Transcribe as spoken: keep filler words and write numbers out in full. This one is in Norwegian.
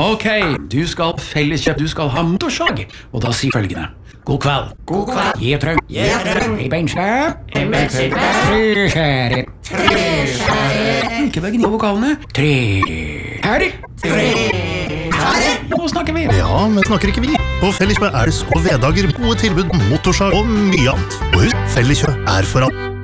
Ok, du skal felleskjøp, du skal ha motorsag. Og da sier følgende. God kveld. God kveld. Gi trøng. Gi trøng. I beinskap. I beinskap. Treskjære. Treskjære. Ikke bare gni vokalene. Tre. Her. Tre. Her. Nå snakker vi. Ja, men snakker ikke vi. På Felleskjøp er det og vedager, gode tilbud, motorsag og mye annet. Og husk, Felleskjøp er for alt.